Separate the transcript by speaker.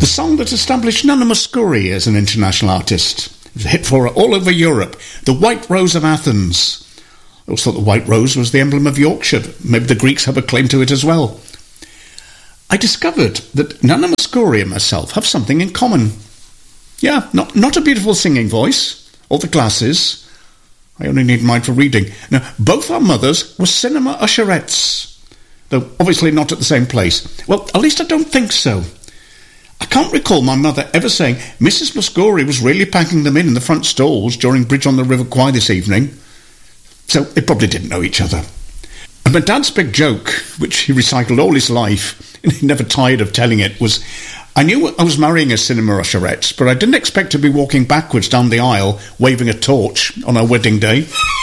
Speaker 1: The song that established Nana Mouskouri as an international artist. It was a hit for her all over Europe. The White Rose of Athens. I always thought the white rose was the emblem of Yorkshire. Maybe the Greeks have a claim to it as well. I discovered that Nana Mouskouri and myself have something in common. Yeah, not a beautiful singing voice, or the glasses. I only need mine for reading. Now, both our mothers were cinema usherettes, though obviously not at the same place. Well, at least I don't think so. I can't recall my mother ever saying, Mrs. Mouskouri was really packing them in the front stalls during Bridge on the River Kwai this evening. So they probably didn't know each other. And my dad's big joke, which he recycled all his life, and he never tired of telling it, was, I knew I was marrying a cinema usherette, but I didn't expect to be walking backwards down the aisle waving a torch on our wedding day.